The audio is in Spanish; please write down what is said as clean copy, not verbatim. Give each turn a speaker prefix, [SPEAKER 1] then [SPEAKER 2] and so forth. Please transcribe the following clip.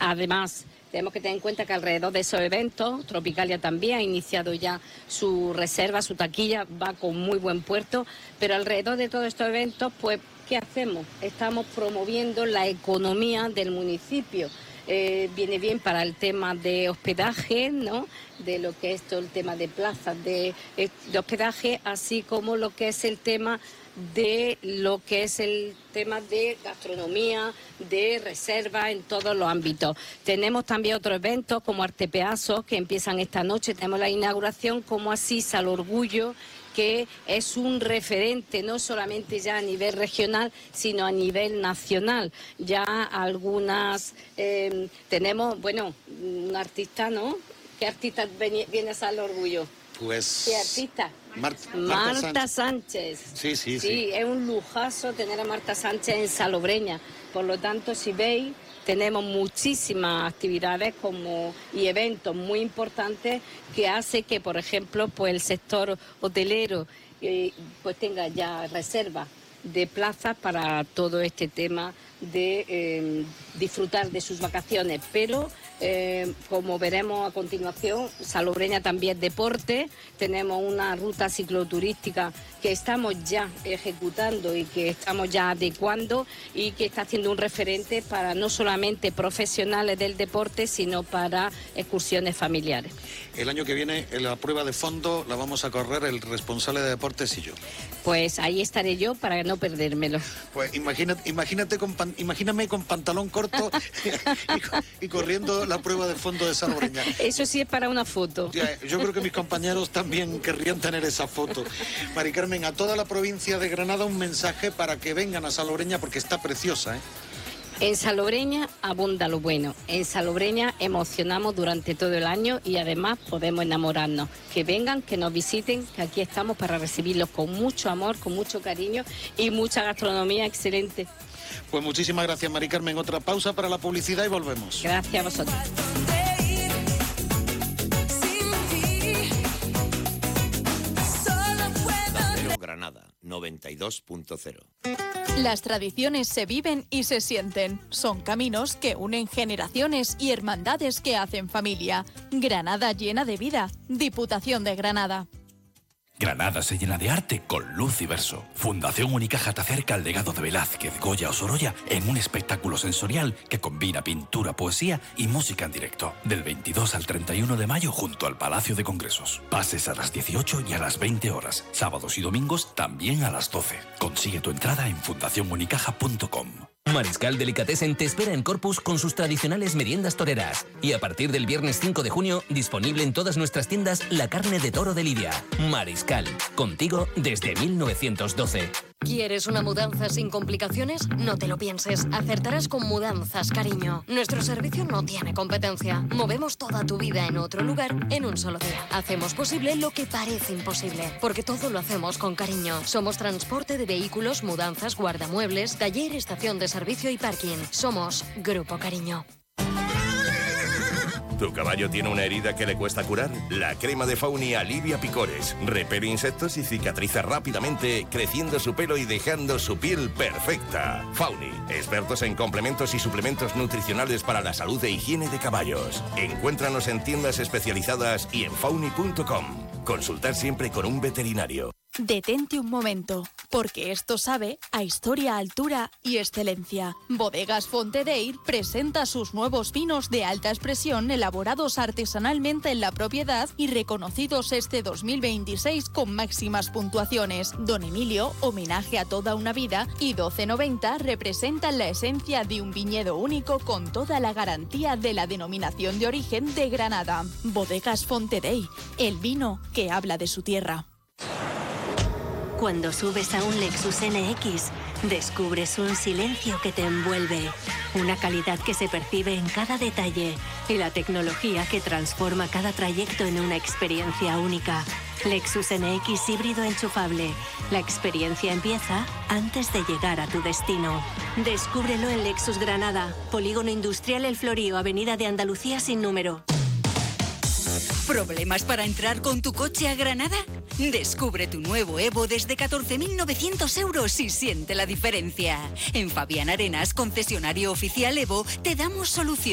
[SPEAKER 1] Además, tenemos que tener en cuenta que alrededor de esos eventos, Tropicalia también ha iniciado ya su reserva, su taquilla, va con muy buen puerto, pero alrededor de todos estos eventos, pues, ¿qué hacemos? Estamos promoviendo la economía del municipio. Viene bien para el tema de hospedaje, ¿no? De lo que es todo el tema de plazas de hospedaje, así como lo que es el tema de gastronomía, de reserva en todos los ámbitos. Tenemos también otros eventos como Artepeasos que empiezan esta noche, tenemos la inauguración como Asís al Orgullo, que es un referente no solamente ya a nivel regional, sino a nivel nacional. Ya algunas, tenemos, bueno, un artista, ¿no? ¿Qué artista viene a Al Orgullo?
[SPEAKER 2] Pues...
[SPEAKER 1] ¿Qué artista?
[SPEAKER 2] Marta
[SPEAKER 1] Sánchez.
[SPEAKER 2] Sí.
[SPEAKER 1] Es un lujazo tener a Marta Sánchez en Salobreña. Por lo tanto, si veis, tenemos muchísimas actividades y eventos muy importantes que hace que, por ejemplo, pues el sector hotelero pues tenga ya reservas de plazas para todo este tema de disfrutar de sus vacaciones. Pero como veremos a continuación, Salobreña también es deporte, tenemos una ruta cicloturística que estamos ya ejecutando y que estamos ya adecuando y que está haciendo un referente para no solamente profesionales del deporte, sino para excursiones familiares.
[SPEAKER 2] El año que viene la prueba de fondo la vamos a correr el responsable de deportes y yo.
[SPEAKER 1] Pues ahí estaré yo para no perdérmelo.
[SPEAKER 2] Pues imagíname con pantalón corto y corriendo la prueba de fondo de Salobreña.
[SPEAKER 1] Eso sí es para una foto.
[SPEAKER 2] Yo creo que mis compañeros también querrían tener esa foto. Mari Carmen, a toda la provincia de Granada un mensaje para que vengan a Salobreña porque está preciosa, ¿eh?
[SPEAKER 1] En Salobreña abunda lo bueno. En Salobreña emocionamos durante todo el año y además podemos enamorarnos. Que vengan, que nos visiten, que aquí estamos para recibirlos con mucho amor, con mucho cariño y mucha gastronomía excelente.
[SPEAKER 2] Pues muchísimas gracias, Mari Carmen. Otra pausa para la publicidad y volvemos.
[SPEAKER 1] Gracias a vosotros.
[SPEAKER 3] Granada 92.0.
[SPEAKER 4] Las tradiciones se viven y se sienten. Son caminos que unen generaciones y hermandades que hacen familia. Granada llena de vida. Diputación de Granada.
[SPEAKER 5] Granada se llena de arte con luz y verso. Fundación Unicaja te acerca al legado de Velázquez, Goya o Sorolla en un espectáculo sensorial que combina pintura, poesía y música en directo. Del 22 al 31 de mayo junto al Palacio de Congresos. Pases a las 18 y a las 20 horas. Sábados y domingos también a las 12. Consigue tu entrada en fundacionunicaja.com.
[SPEAKER 6] Mariscal Delicatessen te espera en Corpus con sus tradicionales meriendas toreras. Y a partir del viernes 5 de junio, disponible en todas nuestras tiendas la carne de toro de Lidia. Mariscal, contigo desde 1912.
[SPEAKER 7] ¿Quieres una mudanza sin complicaciones? No te lo pienses. Acertarás con Mudanzas Cariño. Nuestro servicio no tiene competencia. Movemos toda tu vida en otro lugar en un solo día. Hacemos posible lo que parece imposible, porque todo lo hacemos con cariño. Somos transporte de vehículos, mudanzas, guardamuebles, taller, estación de servicio y parking. Somos Grupo Cariño.
[SPEAKER 3] ¿Tu caballo tiene una herida que le cuesta curar? La crema de Fauni alivia picores, repele insectos y cicatriza rápidamente, creciendo su pelo y dejando su piel perfecta. Fauni, expertos en complementos y suplementos nutricionales para la salud e higiene de caballos. Encuéntranos en tiendas especializadas y en fauni.com. Consultar siempre con un veterinario.
[SPEAKER 4] Detente un momento, porque esto sabe a historia, altura y excelencia. Bodegas Fontedeyr presenta sus nuevos vinos de alta expresión elaborados artesanalmente en la propiedad y reconocidos este 2026 con máximas puntuaciones. Don Emilio, homenaje a toda una vida, y 1290 representan la esencia de un viñedo único con toda la garantía de la denominación de origen de Granada. Bodegas Fontedeyr, el vino que habla de su tierra.
[SPEAKER 8] Cuando subes a un Lexus NX, descubres un silencio que te envuelve, una calidad que se percibe en cada detalle y la tecnología que transforma cada trayecto en una experiencia única. Lexus NX híbrido enchufable. La experiencia empieza antes de llegar a tu destino. Descúbrelo en Lexus Granada, Polígono Industrial El Florío, Avenida de Andalucía sin número.
[SPEAKER 9] ¿Problemas para entrar con tu coche a Granada? Descubre tu nuevo Evo desde 14.900 euros y siente la diferencia. En Fabián Arenas, concesionario oficial Evo, te damos solución.